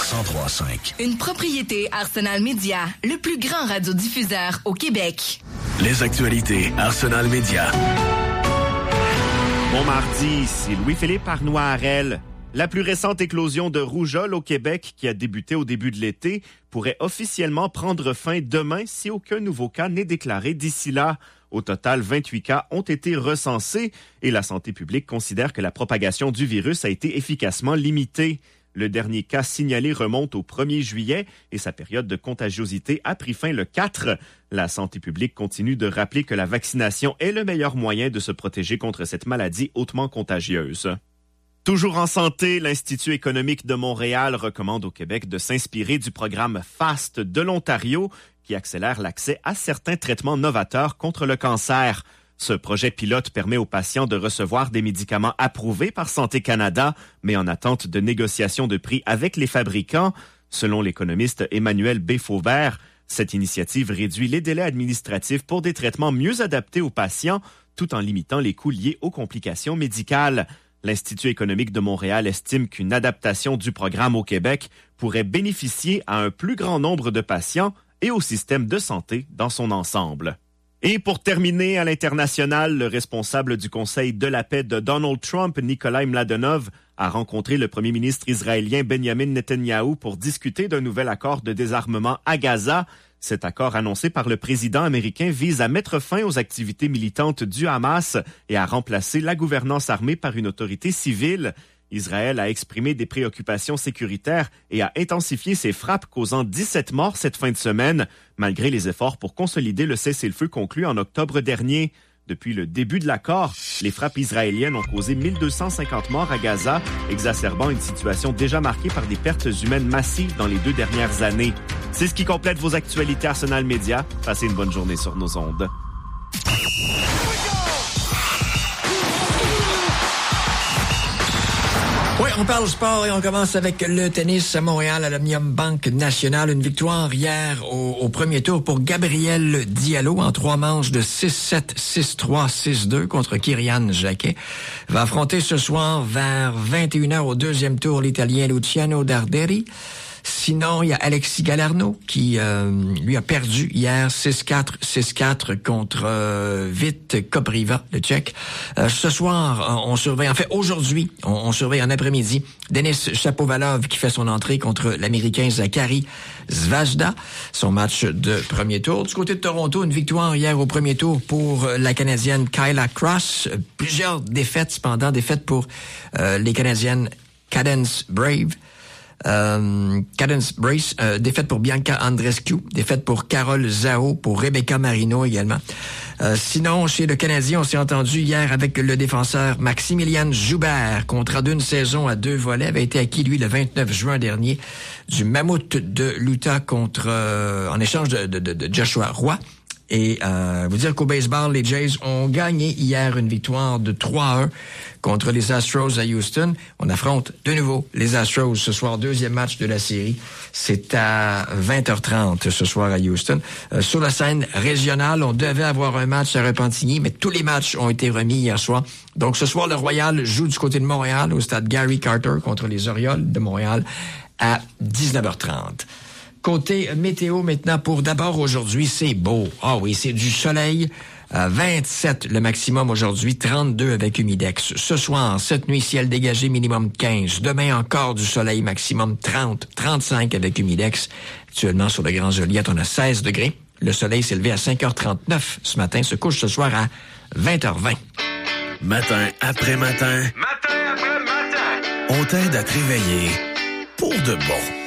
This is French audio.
103.5. Une propriété Arsenal Media, le plus grand radiodiffuseur au Québec. Les actualités Arsenal Media. Bon mardi, ici Louis-Philippe Arnois-Harel. La plus récente éclosion de rougeole au Québec, qui a débuté au début de l'été, pourrait officiellement prendre fin demain si aucun nouveau cas n'est déclaré d'ici là. Au total, 28 cas ont été recensés et la santé publique considère que la propagation du virus a été efficacement limitée. Le dernier cas signalé remonte au 1er juillet et sa période de contagiosité a pris fin le 4. La santé publique continue de rappeler que la vaccination est le meilleur moyen de se protéger contre cette maladie hautement contagieuse. Toujours en santé, l'Institut économique de Montréal recommande au Québec de s'inspirer du programme FAST de l'Ontario qui accélère l'accès à certains traitements novateurs contre le cancer. Ce projet pilote permet aux patients de recevoir des médicaments approuvés par Santé Canada, mais en attente de négociations de prix avec les fabricants. Selon l'économiste Emmanuel B. Faubert, cette initiative réduit les délais administratifs pour des traitements mieux adaptés aux patients, tout en limitant les coûts liés aux complications médicales. L'Institut économique de Montréal estime qu'une adaptation du programme au Québec pourrait bénéficier à un plus grand nombre de patients et au système de santé dans son ensemble. Et pour terminer, à l'international, le responsable du Conseil de la paix de Donald Trump, Nikolai Mladenov, a rencontré le premier ministre israélien Benjamin Netanyahou pour discuter d'un nouvel accord de désarmement à Gaza. Cet accord annoncé par le président américain vise à mettre fin aux activités militantes du Hamas et à remplacer la gouvernance armée par une autorité civile. Israël a exprimé des préoccupations sécuritaires et a intensifié ses frappes causant 17 morts cette fin de semaine, malgré les efforts pour consolider le cessez-le-feu conclu en octobre dernier. Depuis le début de l'accord, les frappes israéliennes ont causé 1250 morts à Gaza, exacerbant une situation déjà marquée par des pertes humaines massives dans les 2 dernières années. C'est ce qui complète vos actualités Arsenal Media. Passez une bonne journée sur nos ondes. Oui, on parle sport et on commence avec le tennis à Montréal à l'Omnium Banque Nationale. Une victoire hier au premier tour pour Gabriel Diallo en 3 manches de 6-7, 6-3, 6-2 contre Kyrian Jacquet. Va affronter ce soir vers 21h au 2e tour l'Italien Luciano Darderi. Sinon, il y a Alexis Galarneau qui, lui, a perdu hier 6-4, 6-4 contre Vit Kopriva, le Tchèque. Ce soir, on surveille, en fait, aujourd'hui, on surveille en après-midi Denis Shapovalov qui fait son entrée contre l'Américain Zachary Svajda, son match de premier tour. Du côté de Toronto, une victoire hier au premier tour pour la Canadienne Kyla Cross. Plusieurs défaites, cependant, défaites pour les Canadiennes Cadence Brave. Cadence Brace, défaite pour Bianca Andreescu, défaite pour Carole Zhao, pour Rebecca Marino également. Sinon, chez le Canadien, on s'est entendu hier avec le défenseur Maximilian Joubert. Contrat d'une saison à 2 volets avait été acquis, lui, le 29 juin dernier du Mammouth de l'Utah contre, en échange de Joshua Roy. Et vous dire qu'au baseball, les Jays ont gagné hier une victoire de 3-1 contre les Astros à Houston. On affronte de nouveau les Astros ce soir, 2e match de la série. C'est à 20h30 ce soir à Houston. Sur la scène régionale, on devait avoir un match à Repentigny, mais tous les matchs ont été remis hier soir. Donc ce soir, le Royal joue du côté de Montréal au stade Gary Carter contre les Orioles de Montréal à 19h30. Côté météo maintenant pour d'abord aujourd'hui, c'est beau. Ah oui, c'est du soleil. 27 le maximum aujourd'hui, 32 avec humidex. Ce soir, cette nuit, ciel dégagé minimum 15. Demain encore du soleil maximum 30, 35 avec humidex. Actuellement sur le Grand Joliette, on a 16 degrés. Le soleil s'est levé à 5h39 ce matin, se couche ce soir à 20h20. Matin après matin. Matin après matin. On t'aide à te réveiller pour de bon.